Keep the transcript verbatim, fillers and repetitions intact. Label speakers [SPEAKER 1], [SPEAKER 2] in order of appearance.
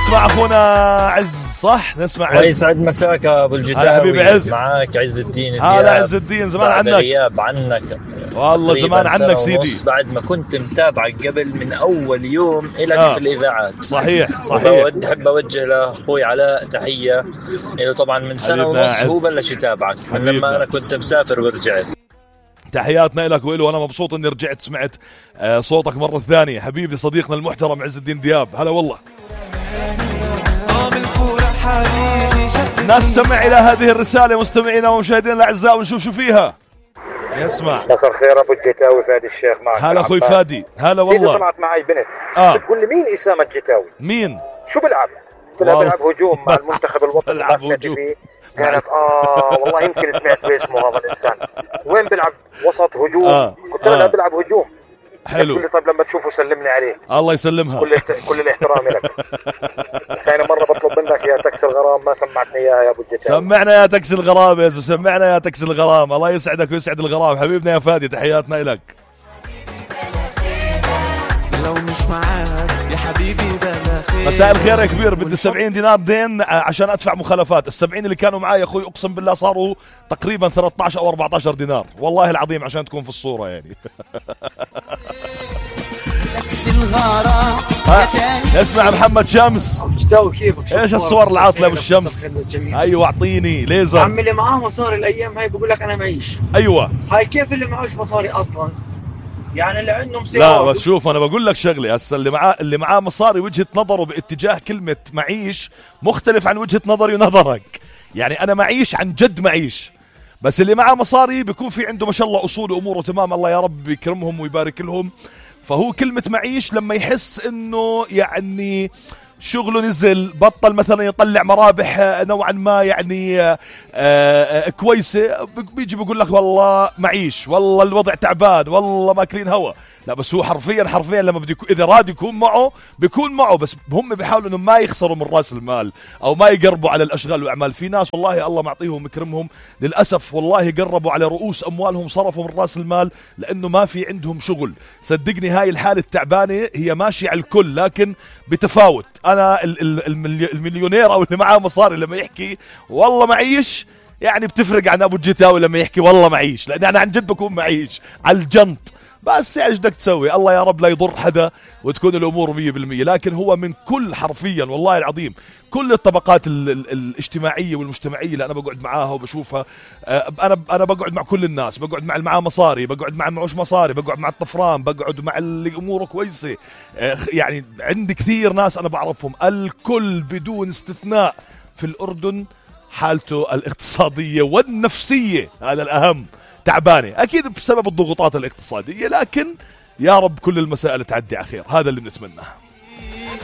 [SPEAKER 1] نسمع اخونا عز. صح نسمع عز.
[SPEAKER 2] يسعد مساك ابو الجداوي.
[SPEAKER 1] عز.
[SPEAKER 2] معاك عز الدين.
[SPEAKER 1] هلا عز الدين، زمان عنك.
[SPEAKER 2] غياب عنك
[SPEAKER 1] والله زمان عنك سيدي.
[SPEAKER 2] بعد ما كنت متابعك قبل من اول يوم لك
[SPEAKER 1] آه.
[SPEAKER 2] في الاذاعات.
[SPEAKER 1] صحيح صحيح.
[SPEAKER 2] بحب اوجه لاخوي علاء تحيه، انه طبعا من سنه ونص هو بلش يتابعك من لما انا كنت مسافر ورجعت.
[SPEAKER 1] تحياتنا لك وإله، وانا مبسوط اني رجعت سمعت صوتك مره ثانيه. حبيبي صديقنا المحترم عز الدين دياب، هلا والله. نستمع إلى هذه الرسالة مستمعينا ومشاهدينا الأعزاء ونشوف شو فيها. يسمع.
[SPEAKER 3] مساء الخير أبو الجتاوي، فادي الشيخ معك.
[SPEAKER 1] هلا أخوي فادي. هلا والله.
[SPEAKER 3] طلعت معي بنت
[SPEAKER 1] آه.
[SPEAKER 3] بتقول لي مين أسامة الجتاوي؟
[SPEAKER 1] مين؟
[SPEAKER 3] شو بلعب؟ قلت لها بلعب هجوم مع المنتخب الوطني.
[SPEAKER 1] بلعب هجوم.
[SPEAKER 3] قالت آه والله يمكن سمعت باسمه هذا الإنسان. وين بلعب؟ وسط هجوم.
[SPEAKER 1] آه.
[SPEAKER 3] قلت لها
[SPEAKER 1] آه.
[SPEAKER 3] بلعب هجوم.
[SPEAKER 1] حلو.
[SPEAKER 3] قلت لي طيب لما تشوفه سلمني عليه.
[SPEAKER 1] الله يسلمها.
[SPEAKER 3] كل كل الاحترام لك. ثاني مرة بطلب منك يا تاكس الغرام ما سمعتني اياها يا ابو الجتاوي.
[SPEAKER 1] سمعنا يا تاكس الغرام يا زلمه، سمعنا يا تاكس الغرام. الله يسعدك ويسعد الغرام حبيبنا يا فادي، تحياتنا لك.
[SPEAKER 4] لو مش معاك يا حبيبي بلا خير.
[SPEAKER 1] مساء الخير يا كبير، بدي سبعين دينار دين عشان ادفع مخالفات. السبعين اللي كانوا معي يا اخوي اقسم بالله صاروا تقريبا ثلاثة عشر او أربعة عشر دينار والله العظيم، عشان تكون في الصورة يعني. اسمع محمد شمس.
[SPEAKER 5] جداوي كيفك؟
[SPEAKER 1] ايش الصور العاطلة بالشمس؟ ايوه اعطيني ليزر.
[SPEAKER 5] عمي اللي معاه مصاري الايام هاي بقول لك انا معيش.
[SPEAKER 1] ايوه
[SPEAKER 5] هاي كيف اللي معوش مصاري اصلا؟ يعني اللي عندهم
[SPEAKER 1] لا بس شوف انا بقول لك شغله هسه، اللي معاه اللي معاه مصاري وجهه نظره باتجاه كلمه معيش مختلف عن وجهه نظري ونظرك. يعني انا معيش عن جد معيش، بس اللي معاه مصاري بيكون في عنده ما شاء الله اصول واموره تمام، الله يا رب يكرمهم ويبارك لهم. فهو كلمه معيش لما يحس انه يعني شغله نزل، بطل مثلا يطلع مرابح نوعا ما يعني آآ آآ كويسة، بيجي بيقول لك والله معيش، والله الوضع تعبان، والله ماكلين هوا. لا بس هو حرفيا حرفيا لما بده إذا راد يكون معه بيكون معه، بس هم بيحاولوا انه ما يخسروا من راس المال او ما يقربوا على الاشغال والاعمال. في ناس والله الله معطيهم ويكرمهم للاسف والله قربوا على رؤوس اموالهم، صرفوا من راس المال لانه ما في عندهم شغل. صدقني هاي الحالة التعبانة هي ماشية على الكل لكن بتفاوت. انا المليونير او اللي معاه مصاري لما يحكي والله معيش يعني بتفرق عن ابو الجتاوي لما يحكي والله معيش، لان انا عن جد بكون معيش على الجنط. بس ايش بدك تسوي؟ الله يا رب لا يضر حدا وتكون الامور مية بالمية. لكن هو من كل حرفيا والله العظيم كل الطبقات ال ال الاجتماعيه والمجتمعيه اللي انا بقعد معاها وبشوفها، انا انا بقعد مع كل الناس، بقعد مع اللي معاه مصاري، بقعد مع معوش مصاري، بقعد مع الطفران، بقعد مع اللي اموره كويسه. يعني عندي كثير ناس انا بعرفهم، الكل بدون استثناء في الاردن حالته الاقتصاديه والنفسيه هذا الاهم تعبانه، اكيد بسبب الضغوطات الاقتصاديه، لكن يا رب كل المسائل تعدي على خير، هذا اللي بنتمناه.